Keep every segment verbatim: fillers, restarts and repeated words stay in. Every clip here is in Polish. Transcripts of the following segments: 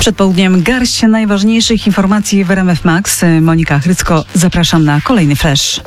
Przed południem garść najważniejszych informacji w R M F Max. Monika Chrycko, zapraszam na kolejny flash.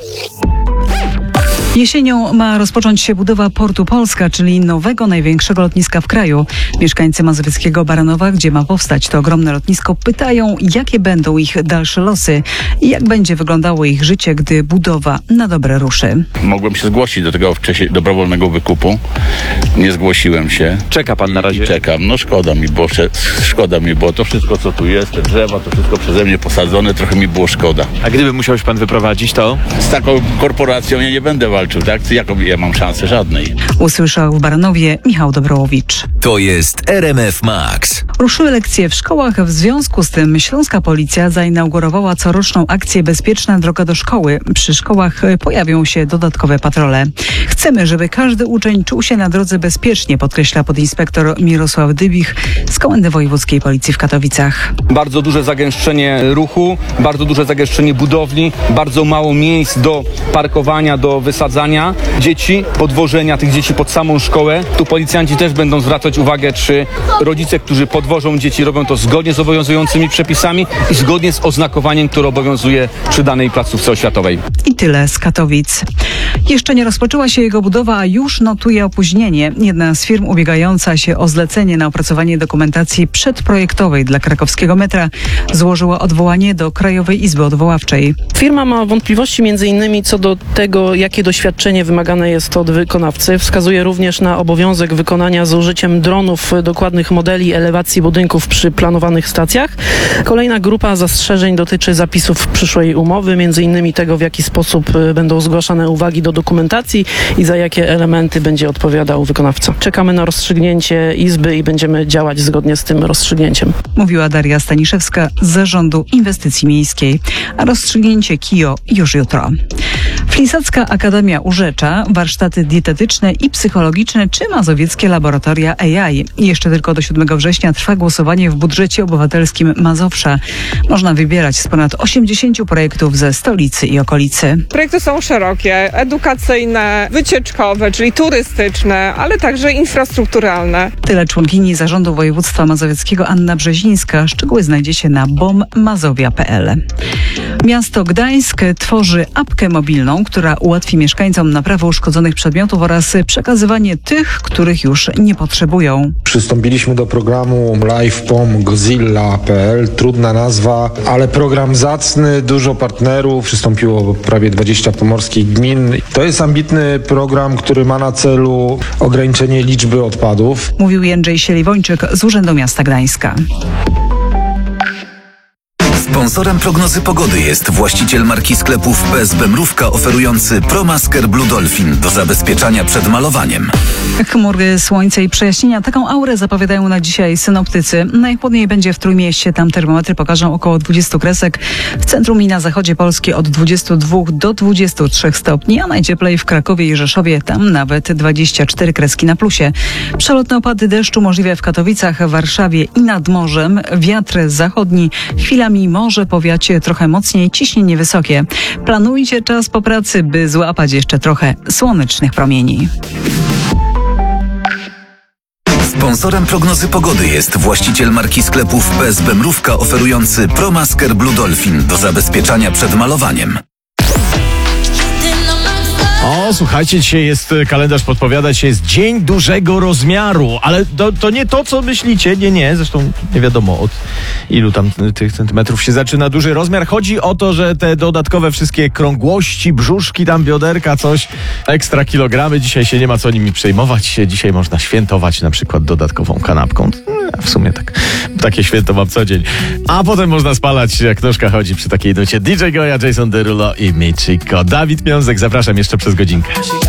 Jesienią ma rozpocząć się budowa Portu Polska, czyli nowego, największego lotniska w kraju. Mieszkańcy mazowieckiego Baranowa, gdzie ma powstać to ogromne lotnisko, pytają, jakie będą ich dalsze losy i jak będzie wyglądało ich życie, gdy budowa na dobre ruszy. Mogłem się zgłosić do tego wcześniej dobrowolnego wykupu. Nie zgłosiłem się. Czeka pan na razie? Czekam. No szkoda mi, bo szkoda mi, bo to wszystko, co tu jest, te drzewa, to wszystko przeze mnie posadzone, trochę mi było szkoda. A gdyby musiał się pan wyprowadzić, to? Z taką korporacją ja nie będę walczył, tak? Jaką ja mam szansę? Żadnej. Usłyszał w Baranowie Michał Dobrołowicz. To jest R M F Max. Ruszyły lekcje w szkołach. W związku z tym śląska policja zainaugurowała coroczną akcję Bezpieczna droga do szkoły. Przy szkołach pojawią się dodatkowe patrole. Chcemy, żeby każdy uczeń czuł się na drodze bezpiecznie, podkreśla podinspektor Mirosław Dybich z Komendy Wojewódzkiej Policji w Katowicach. Bardzo duże zagęszczenie ruchu, bardzo duże zagęszczenie budowli, bardzo mało miejsc do parkowania, do wysadzania dzieci, podwożenia tych dzieci pod samą szkołę. Tu policjanci też będą zwracać uwagę, czy rodzice, którzy podwożą dzieci, robią to zgodnie z obowiązującymi przepisami i zgodnie z oznakowaniem, które obowiązuje przy danej placówce oświatowej. I tyle z Katowic. Jeszcze nie rozpoczęła się jego budowa, a już notuje opóźnienie. Jedna z firm ubiegająca się o zlecenie na opracowanie dokumentacji przedprojektowej dla krakowskiego metra złożyła odwołanie do Krajowej Izby Odwoławczej. Firma ma wątpliwości między innymi co do tego, jakie doświadczenie wymagane jest od wykonawcy. Wskazuje również na obowiązek wykonania z użyciem dronów dokładnych modeli elewacji budynków przy planowanych stacjach. Kolejna grupa zastrzeżeń dotyczy zapisów przyszłej umowy, między innymi tego, w jaki sposób będą zgłaszane uwagi do dokumentacji i za jakie elementy będzie odpowiadał wykonawca. Czekamy na rozstrzygnięcie Izby i będziemy działać zgodnie z tym rozstrzygnięciem. Mówiła Daria Staniszewska z Zarządu Inwestycji Miejskiej. A rozstrzygnięcie K I O już jutro. Flisacka Akademia Urzecza, warsztaty dietetyczne i psychologiczne czy mazowieckie laboratoria A I. Jeszcze tylko do siódmego września trwa głosowanie w budżecie obywatelskim Mazowsza. Można wybierać z ponad osiemdziesięciu projektów ze stolicy i okolicy. Projekty są szerokie, edukacyjne, wycieczkowe, czyli turystyczne, ale także infrastrukturalne. Tyle członkini Zarządu Województwa Mazowieckiego Anna Brzezińska. Szczegóły znajdziecie na bom mazowia kropka p l. Miasto Gdańsk tworzy apkę mobilną, która ułatwi mieszkańcom naprawę uszkodzonych przedmiotów oraz przekazywanie tych, których już nie potrzebują. Przystąpiliśmy do programu LivePom Godzilla kropka p l. Trudna nazwa, ale program zacny, dużo partnerów. Przystąpiło prawie dwadzieścia pomorskich gmin. To jest ambitny program, który ma na celu ograniczenie liczby odpadów. Mówił Jędrzej Sieliwończyk z Urzędu Miasta Gdańska. Sponsorem prognozy pogody jest właściciel marki sklepów P S B Mrówka oferujący ProMasker Blue Dolphin do zabezpieczania przed malowaniem. Chmury, słońce i przejaśnienia. Taką aurę zapowiadają na dzisiaj synoptycy. Najchłodniej będzie w Trójmieście. Tam termometry pokażą około dwudziestu kresek. W centrum i na zachodzie Polski od dwudziestu dwóch do dwudziestu trzech stopni, a najcieplej w Krakowie i Rzeszowie. Tam nawet dwadzieścia cztery kreski na plusie. Przelotne opady deszczu możliwe w Katowicach, Warszawie i nad morzem. Wiatr zachodni chwilami może powiać trochę mocniej, ciśnienie wysokie. Planujcie czas po pracy, by złapać jeszcze trochę słonecznych promieni. Sponsorem prognozy pogody jest właściciel marki sklepów P S B Mrówka oferujący ProMasker Blue Dolphin do zabezpieczania przed malowaniem. O, słuchajcie, dzisiaj jest kalendarz podpowiada, dzisiaj jest Dzień Dużego Rozmiaru, ale to, to nie to, co myślicie, nie, nie, zresztą nie wiadomo od ilu tam tych centymetrów się zaczyna duży rozmiar. Chodzi o to, że te dodatkowe wszystkie krągłości, brzuszki, tam bioderka, coś, ekstra kilogramy, dzisiaj się nie ma co nimi przejmować, dzisiaj można świętować na przykład dodatkową kanapką. W sumie tak, takie święto mam co dzień. A potem można spalać, jak nóżka chodzi przy takiej nucie. D J Goja, Jason Derulo i Michiko. Dawid Miązek, zapraszam jeszcze przez godzinkę.